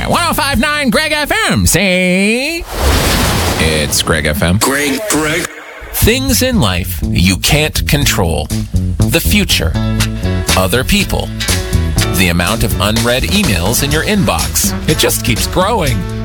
1059 Greg FM. Say. It's Greg FM. Greg. Things in life you can't control. The future. Other people. The amount of unread emails in your inbox. It just keeps growing.